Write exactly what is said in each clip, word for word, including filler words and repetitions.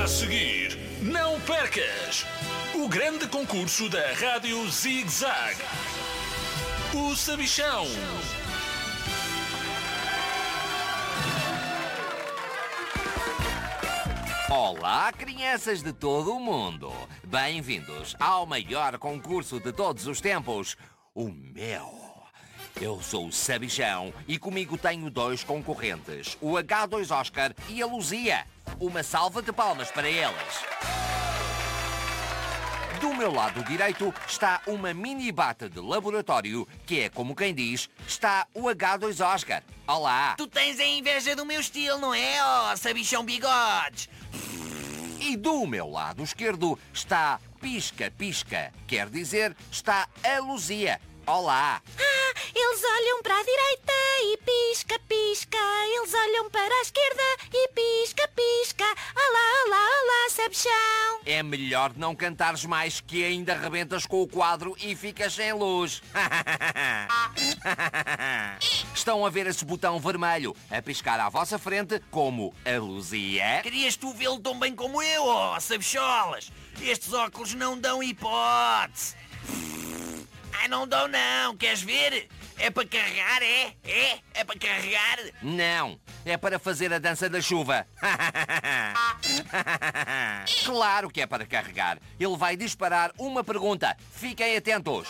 seguir, não percas o grande concurso da Rádio Zig Zag, o Sabichão. Olá, crianças de todo o mundo! Bem-vindos ao maior concurso de todos os tempos, o meu. Eu sou o Sabichão e comigo tenho dois concorrentes, o agá dois Oscar e a Luzia. Uma salva de palmas para eles. Do meu lado direito está uma mini bata de laboratório, que é como quem diz, está o agá dois Oscar. Olá! Tu tens a inveja do meu estilo, não é, ó, Sabichão Bigodes? E do meu lado esquerdo está Pisca-Pisca, quer dizer, está a Luzia. Olá! Ah, eles olham para a direita e pisca-pisca. Eles olham para a esquerda e pisca-pisca. Olá, olá, olá, Sabichão. É melhor não cantares mais, que ainda rebentas com o quadro e ficas sem luz. Estão a ver esse botão vermelho a piscar à vossa frente, como a Luzia? Querias tu vê-lo tão bem como eu, ó, Sabicholas? Estes óculos não dão hipótese. Ah, não dão não, queres ver? É para carregar, é? É? É para carregar? Não, é para fazer a dança da chuva. Claro que é para carregar. Ele vai disparar uma pergunta. Fiquem atentos.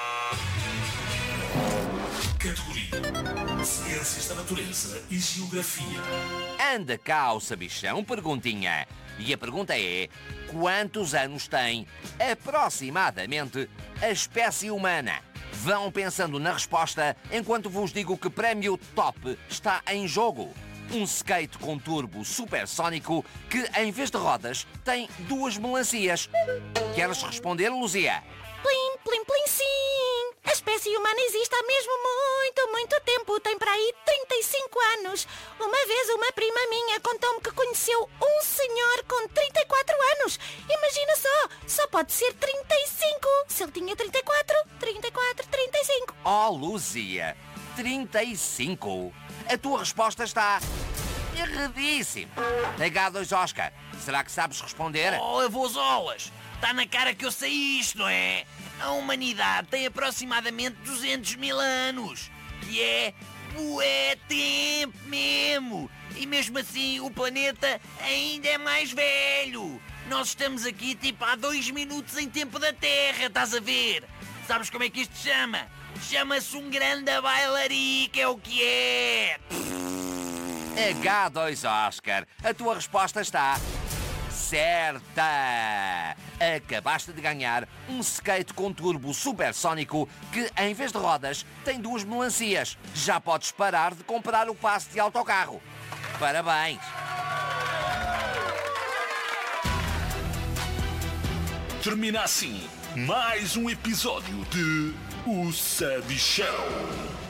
Categoria: Ciências da Natureza e Geografia. Anda cá o Sabichão, perguntinha. E a pergunta é: quantos anos tem, aproximadamente, a espécie humana? Vão pensando na resposta enquanto vos digo que prémio top está em jogo. Um skate com turbo supersónico que, em vez de rodas, tem duas melancias. Queres responder, Luzia? Plim, plim, plim, sim. A espécie humana existe há mesmo muito, muito tempo. Tem para aí trinta e cinco anos. Uma vez uma prima minha contou-me que conheceu um senhor com trinta e quatro anos. Imagina só, só pode ser trinta e cinco. Se ele tinha trinta e quatro, trinta e quatro, trinta e cinco. Oh, Luzia, trinta e cinco? A tua resposta está erradíssima. agá dois Oscar, será que sabes responder? Oh, avôzolas, está na cara que eu sei isto, não é? A humanidade tem aproximadamente duzentos mil anos, que é bué tempo mesmo. E mesmo assim o planeta ainda é mais velho. Nós estamos aqui tipo há dois minutos em tempo da Terra, estás a ver? Sabes como é que isto se chama? Chama-se um grande bailarico, é o que é. agá dois Oscar, a tua resposta está certa! Acabaste de ganhar um skate com turbo supersónico que, em vez de rodas, tem duas melancias. Já podes parar de comprar o passe de autocarro. Parabéns! Termina assim mais um episódio de O Sabichão.